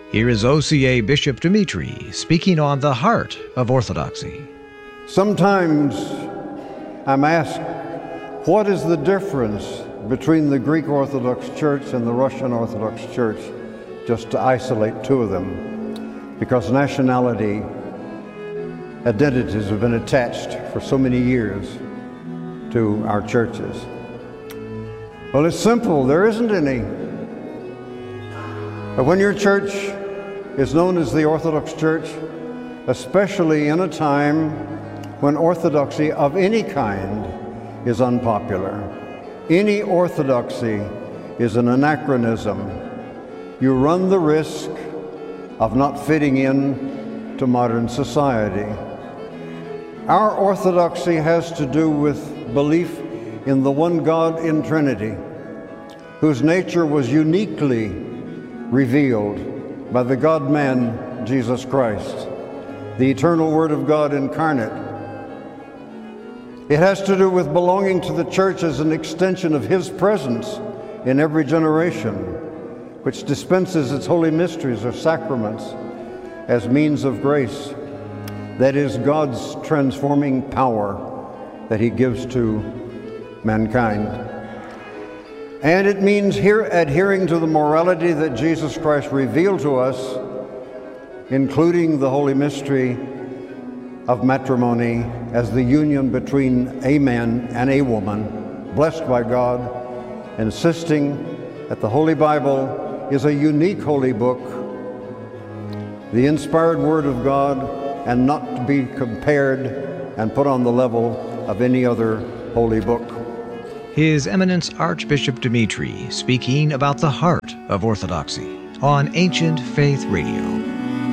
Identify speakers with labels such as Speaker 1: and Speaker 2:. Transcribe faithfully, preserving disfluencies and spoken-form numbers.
Speaker 1: Here is O C A Bishop Dimitri speaking on the heart of Orthodoxy.
Speaker 2: Sometimes I'm asked, what is the difference between the Greek Orthodox Church and the Russian Orthodox Church, just to isolate two of them, because nationality identities have been attached for so many years to our churches. Well, it's simple, there isn't any. But when your church is known as the Orthodox Church, especially in a time when orthodoxy of any kind is unpopular, any orthodoxy is an anachronism, you run the risk of not fitting in to modern society. Our orthodoxy has to do with belief in the one God in Trinity, whose nature was uniquely revealed by the God-man, Jesus Christ, the eternal Word of God incarnate. It has to do with belonging to the church as an extension of His presence in every generation, which dispenses its holy mysteries or sacraments as means of grace. That is God's transforming power that He gives to mankind. And it means here adhering to the morality that Jesus Christ revealed to us, including the holy mystery of matrimony as the union between a man and a woman, blessed by God, insisting that the Holy Bible is a unique holy book, the inspired Word of God, and not to be compared and put on the level of any other holy book.
Speaker 1: His Eminence Archbishop Dimitri speaking about the heart of Orthodoxy on Ancient Faith Radio.